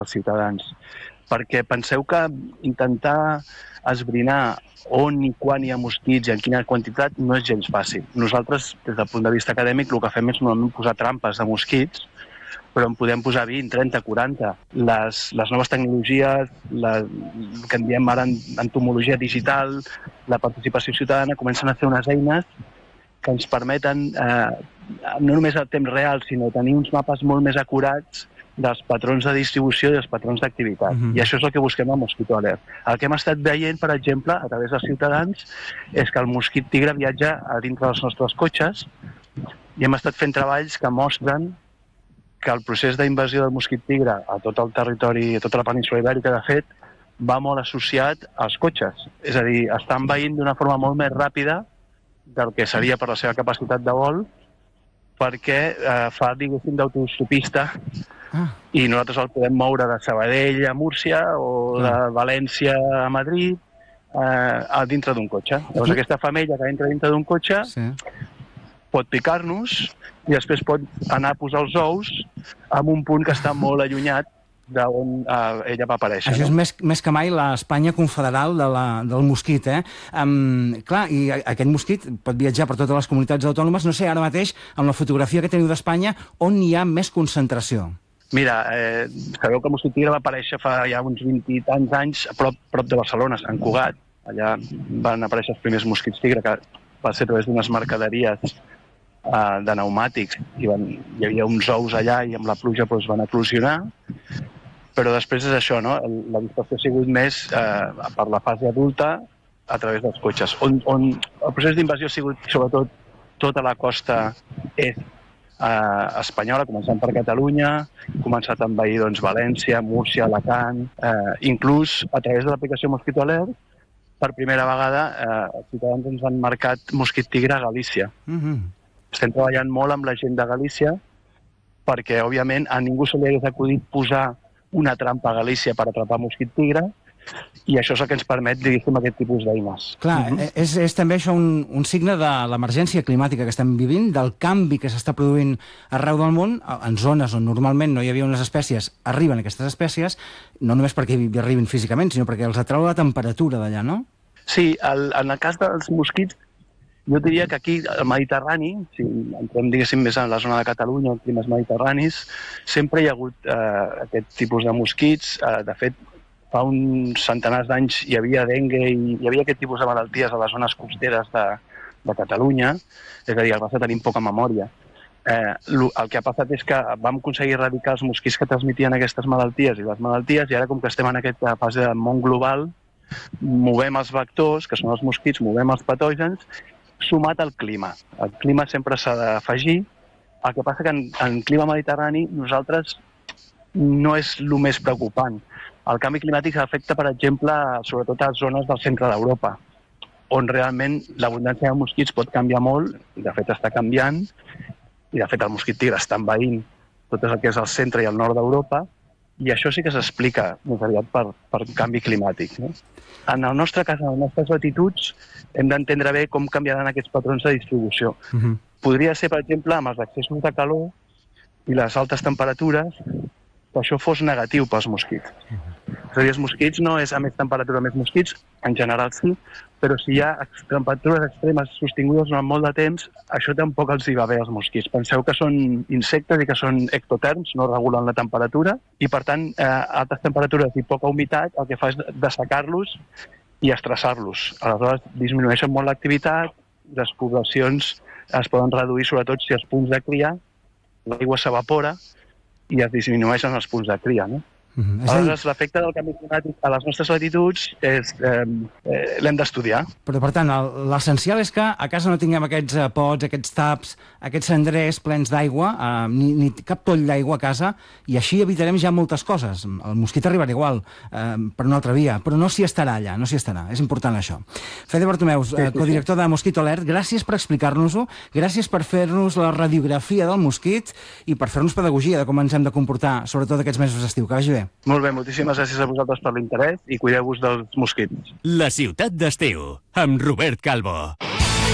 als ciutadans. Perquè penseu que intentar esbrinar on i quan hi ha mosquits i en quina quantitat no és gens fàcil. Nosaltres, des del punt de vista acadèmic, el que fem és normalment posar trampes de mosquits, però en podem posar 20, 30, 40. Les noves tecnologies, el que en diem ara entomologia digital, la participació ciutadana, comencen a fer unes eines que ens permeten no només a temps real, sinó tenir uns mapes molt més acurats dels patrons de distribució i dels patrons d'activitat. I això és el que busquem al Mosquito Alert. El que hem estat veient, per exemple, a través dels ciutadans, és que el mosquit tigre viatja a dintre dels nostres cotxes i hem estat fent treballs que mostren que el procés d'invasió del mosquit tigre a tot el territori, a tota la península ibèrica, de fet, va molt associat als cotxes. És a dir, està envaint d'una forma molt més ràpida del que seria per la seva capacitat de vol, perquè fa, diguéssim, d'autostopista i nosaltres el podem moure de Sabadell a Múrcia o de València a Madrid a dintre d'un cotxe. Llavors aquesta femella que entra dintre d'un cotxe pot picar-nos i després pot anar a posar els ous en un punt que està molt allunyat d'on ella va aparèixer. Això és més que mai l'Espanya confederal del mosquit, Clar, i aquest mosquit pot viatjar per totes les comunitats autònomes. No sé, ara mateix, amb la fotografia que teniu d'Espanya, on hi ha més concentració? Mira, sabeu que el mosquit tigre va aparèixer fa ja uns 20 i tants anys a prop de Barcelona, a Sant Cugat. Allà van aparèixer els primers mosquits tigre, que va ser a través d'unes mercaderies de pneumàtics. Hi havia uns ous allà i amb la pluja van eclosionar. Però després és això, no? La dispersió ha sigut més per la fase adulta a través dels cotxes. On el procés d'invasió ha sigut sobretot tota la costa est espanyola, començant per Catalunya, començat a envair València, Múrcia, Alacant, inclús a través de l'aplicació Mosquito Alert, per primera vegada els ciutadans ens han marcat mosquit tigre a Galícia. Estem treballant molt amb la gent de Galícia perquè, òbviament, a ningú se li hagués acudit posar una trampa a Galícia per atrapar mosquit tigre, i això és el que ens permet, diguéssim, aquest tipus d'eines. Clar, és també això un signe de l'emergència climàtica que estem vivint, del canvi que s'està produint arreu del món, en zones on normalment no hi havia unes espècies, arriben aquestes espècies, no només perquè hi arribin físicament, sinó perquè els atrau la temperatura d'allà, no? Sí, en el cas dels mosquits, jo diria que aquí, al Mediterrani, si entrem, diguéssim, més en la zona de Catalunya, en climes mediterranis, sempre hi ha hagut aquest tipus de mosquits. De fet, fa uns centenars d'anys hi havia dengue i hi havia aquest tipus de malalties a les zones costeres de Catalunya, és a dir, el Barça tenim poca memòria. El que ha passat és que vam aconseguir erradicar els mosquits que transmetien aquestes malalties i les malalties, i ara, com que estem en aquesta fase de món global, movem els vectors, que són els mosquits, movem els patògens, sumat al clima. El clima sempre s'ha d'afegir. El que passa que en clima mediterrani nosaltres no és el més preocupant. El canvi climàtic afecta, per exemple, sobretot a zones del centre d'Europa, on realment l'abundància de mosquits pot canviar molt, i de fet està canviant, i de fet el mosquit tigre està envaint tot el que és el centre i el nord d'Europa, i això sí que s'explica més aviat per canvi climàtic. En el nostre cas, en les nostres latituds, hem d'entendre bé com canviaran aquests patrons de distribució. Podria ser, per exemple, amb els excessos de calor i les altes temperatures, que això fos negatiu pels mosquits. És a dir, els mosquits no és a més temperatura més mosquits, en general sí, però si hi ha temperatures extremes sostingudes durant molt de temps, això tampoc els hi va bé als mosquits. Penseu que són insectes i que són ectoterms, no regulen la temperatura, i per tant, altes temperatures i poca humitat el que fa és dessecar-los i estressar-los. Aleshores, disminueixen molt l'activitat, les poblacions es poden reduir, sobretot si els punts de cria, l'aigua s'evapora, i es disminueixen els punts de cria, no? Aleshores, l'efecte del canvi climàtic a les nostres latituds l'hem d'estudiar. Però, per tant, l'essencial és que a casa no tinguem aquests pots, aquests taps, aquests cendrers plens d'aigua, ni cap toll d'aigua a casa, i així evitarem ja moltes coses. El mosquit arribarà igual, per una altra via, però no s'hi estarà allà, no s'hi estarà. És important això. Fede Bartomeus, codirector de Mosquito Alert, gràcies per explicar-nos-ho, gràcies per fer-nos la radiografia del mosquit i per fer-nos pedagogia de com ens hem de comportar, sobretot aquests mesos d'estiu. Que vagi bé. Molt bé, moltíssimes gràcies a vosaltres per l'interès i cuideu-vos dels mosquits. La ciutat d'estiu, amb Robert Calvo.